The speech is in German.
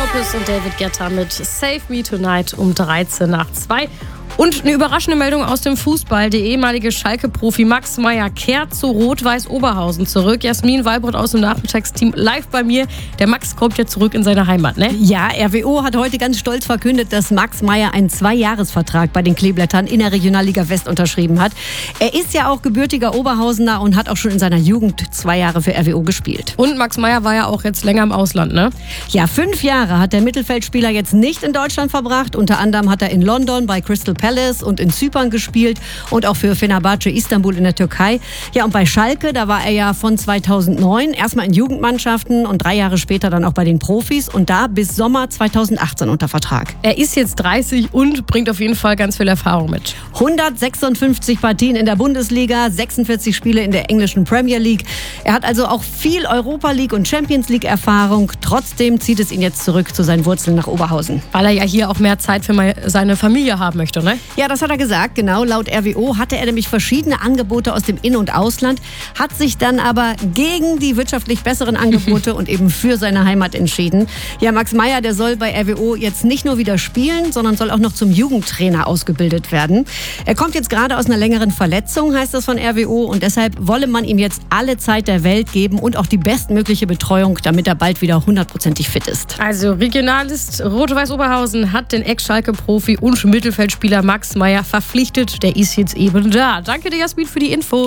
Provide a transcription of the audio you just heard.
Lopez und David Guetta mit Save Me Tonight um 13:02. Und eine überraschende Meldung aus dem Fußball. Der ehemalige Schalke-Profi Max Meyer kehrt zu Rot-Weiß Oberhausen zurück. Jasmin Walbrot aus dem Nachmittagsteam live bei mir. Der Max kommt ja zurück in seine Heimat, ne? Ja, RWO hat heute ganz stolz verkündet, dass Max Meyer einen 2-Jahres-Vertrag bei den Kleeblättern in der Regionalliga West unterschrieben hat. Er ist ja auch gebürtiger Oberhausener und hat auch schon in seiner Jugend 2 Jahre für RWO gespielt. Und Max Meyer war ja auch jetzt länger im Ausland, ne? Ja, 5 Jahre hat der Mittelfeldspieler jetzt nicht in Deutschland verbracht. Unter anderem hat er in London bei Crystal Palace und in Zypern gespielt und auch für Fenerbahce Istanbul in der Türkei. Ja, und bei Schalke, da war er ja von 2009 erstmal in Jugendmannschaften und 3 Jahre später dann auch bei den Profis und da bis Sommer 2018 unter Vertrag. Er ist jetzt 30 und bringt auf jeden Fall ganz viel Erfahrung mit. 156 Partien in der Bundesliga, 46 Spiele in der englischen Premier League. Er hat also auch viel Europa League und Champions League Erfahrung. Trotzdem zieht es ihn jetzt zurück zu seinen Wurzeln nach Oberhausen. Weil er ja hier auch mehr Zeit für seine Familie haben möchte, ne? Ja, das hat er gesagt, genau. Laut RWO hatte er nämlich verschiedene Angebote aus dem In- und Ausland, hat sich dann aber gegen die wirtschaftlich besseren Angebote und eben für seine Heimat entschieden. Ja, Max Meyer, der soll bei RWO jetzt nicht nur wieder spielen, sondern soll auch noch zum Jugendtrainer ausgebildet werden. Er kommt jetzt gerade aus einer längeren Verletzung, heißt das von RWO, und deshalb wolle man ihm jetzt alle Zeit der Welt geben und auch die bestmögliche Betreuung, damit er bald wieder 100%ig fit ist. Also Regionalist Rot-Weiß Oberhausen hat den Ex-Schalke-Profi und Mittelfeldspieler Max Meyer verpflichtet. Der ist jetzt eben da. Danke dir, Jasmin, für die Infos.